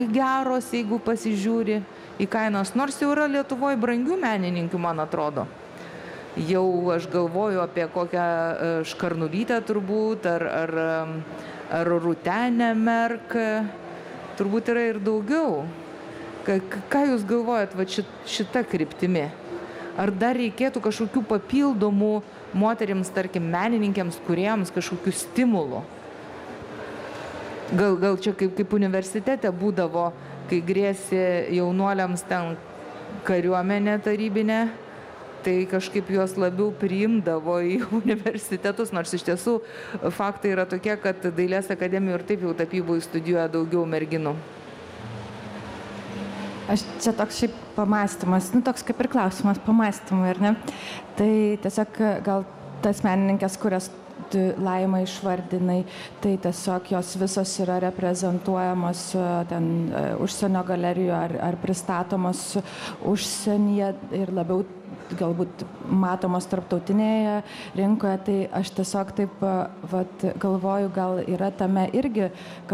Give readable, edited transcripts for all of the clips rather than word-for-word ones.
geros, jeigu pasižiūri į kainas, nors jau yra Lietuvoje brangių menininkių, man atrodo. Jau aš galvoju apie kokią Škarnulytę turbūt, ar Rūtenę Merk, turbūt yra ir daugiau. Ką jūs galvojat va šita kryptimi? Ar dar reikėtų kažkokių papildomų moterims, tarkim, menininkėms, kūrėjams kažkokių stimulų? Gal čia kaip universitete būdavo, kai grėsė jaunuoliams ten kariuomenė tarybinė, tai kažkaip juos labiau priimdavo į universitetus, nors iš tiesų faktai yra tokie, kad Dailės akademijoje ir taip jau tapyboje studijuoja daugiau merginų. Aš čia toks šiaip pamastymas, toks kaip ir klausimas pamastymui, ar ne? Tai tiesiog gal tas menininkės, kurias Laima išvardinai, tai tiesiog jos visos yra reprezentuojamos ten užsienio galerijoje ar pristatomos užsienyje ir labiau galbūt matomos tarptautinėje rinkoje, tai aš tiesiog taip galvoju, gal yra tame irgi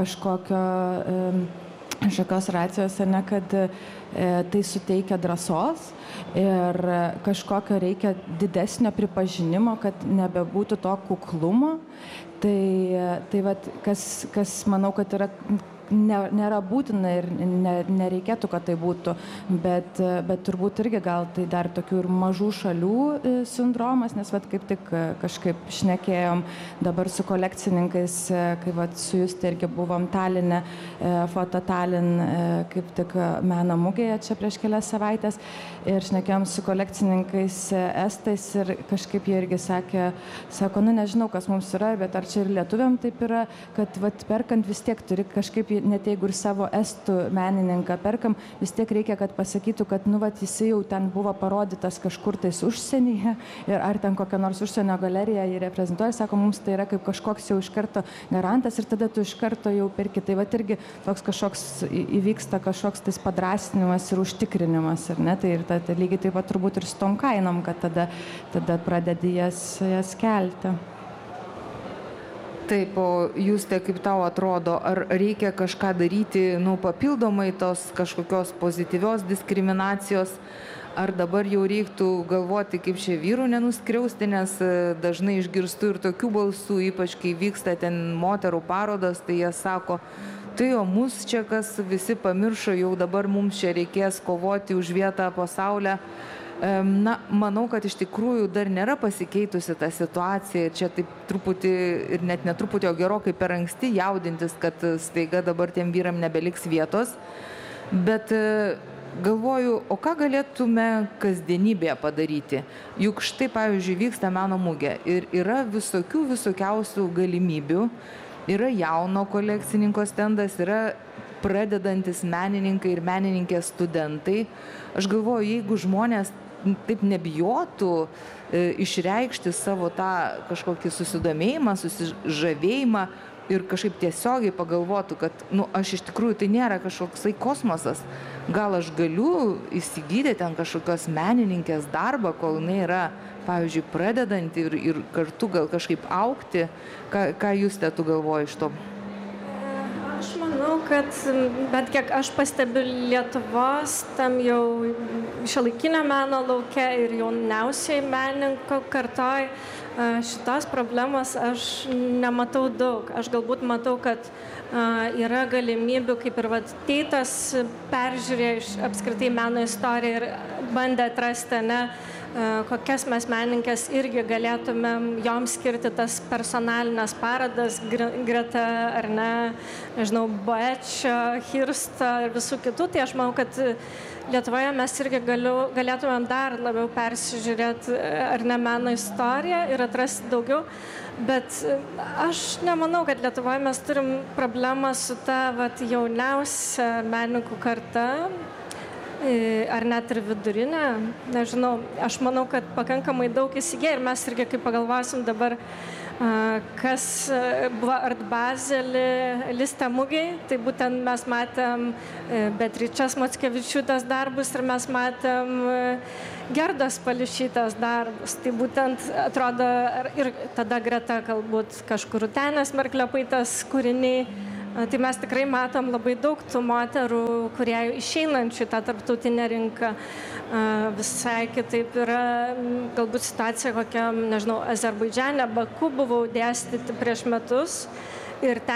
kažkokios racijos, ne, kad tai suteikia drąsos ir kažkokio reikia didesnio pripažinimo, kad nebebūtų to kuklumo. Tai vat, kas manau, kad yra nėra būtina ir nereikėtų, kad tai būtų, bet turbūt irgi gal tai dar tokių ir mažų šalių sindromas, nes vat kaip tik kažkaip šnekėjom dabar su kolekcininkais, kai vat su Juste irgi buvom Taline, Foto Talin, kaip tik meno mugėje čia prieš kelias savaitės ir šnekėjom su kolekcininkais estais ir kažkaip jie irgi sako, nežinau, kas mums yra, bet ar čia ir lietuviam taip yra, kad vat perkant vis tiek turi kažkaip net jeigu ir savo estų menininką perkam, vis tiek reikia, kad pasakytų, kad jis jau ten buvo parodytas kažkur tais užsienyje ir ar ten kokią nors užsienio galeriją jį reprezentuoja, sako, mums tai yra kaip kažkoks jau iš karto garantas ir tada tu iš karto jau perki. Tai vat irgi toks kažkoks įvyksta kažkoks tais padrąsinimas ir užtikrinimas, ar ne? Tai ir lygiai taip pat turbūt ir su tom kainom, kad tada pradedi jas kelti. Taip, o Juste, kaip tau atrodo, ar reikia kažką daryti, papildomai tos kažkokios pozityvios diskriminacijos, ar dabar jau reiktų galvoti, kaip čia vyrų nenuskriausti, nes dažnai išgirstu ir tokių balsų, ypač kai vyksta ten moterų parodos, tai jie sako, tai o mus čia kas visi pamiršo, jau dabar mums čia reikės kovoti už vietą po saulę. Manau, kad iš tikrųjų dar nėra pasikeitusi ta situacija, čia taip truputį ir net netruputį, o gerokai per anksti jaudintis, kad staiga dabar tiem vyram nebeliks vietos, bet galvoju, o ką galėtume kasdienybėje padaryti? Juk štai, pavyzdžiui, vyksta meno mugė ir yra visokiausių galimybių, yra jauno kolekcininko stendas, yra pradedantis menininkai ir menininkės studentai. Aš galvoju, jeigu žmonės taip nebijotų išreikšti savo tą kažkokį susidomėjimą, susižavėjimą ir kažkaip tiesiogiai pagalvotų, kad aš iš tikrųjų tai nėra kažkoksai kosmosas. Gal aš galiu įsigyti ten kažkokios menininkės darbą, kol jinai yra, pavyzdžiui, pradedanti ir kartu gal kažkaip augti. Ką Juste tu galvoji iš to? Aš manau, kad bent kiek aš pastebiu Lietuvos tam jau šiuolaikinio meno lauke ir jauniausiai menininkų kartoj, šitos problemos aš nematau daug. Aš galbūt matau, kad yra galimybių, kaip ir Teitas peržiūrėjo apskritai meno istoriją ir bandė atrasti, kokias mes menininkės irgi galėtumėm joms skirti tas personalinės parodas greta, ar ne, nežinau, Boečio, Hirsto ir visų kitų. Tai aš manau, kad Lietuvoje mes irgi galėtumėm dar labiau persižiūrėti, ar ne, meno istoriją ir atrasti daugiau. Bet aš nemanau, kad Lietuvoje mes turim problemą su ta jauniausia menininkų karta, ar net ir vidurinė, nežinau. Aš manau, kad pakankamai daug įsigė ir mes irgi, kaip pagalvosim dabar, kas buvo Art Basel liste mugiai, tai būtent mes matėm Beatričės Mockevičiūtės darbus ir mes matėm Gerdos Paliušytės darbus. Tai būtent atrodo ir tada greta galbūt kažkur Rūtenės Merkliopaitės kūriniai, Tai mes tikrai matom labai daug tų moterų, kurie išeinančių į tą tarptautinę rinką. Visai kitaip yra galbūt situacija kokia, nežinau, Azerbaidžane, Baku buvau dėstyti prieš metus ir ten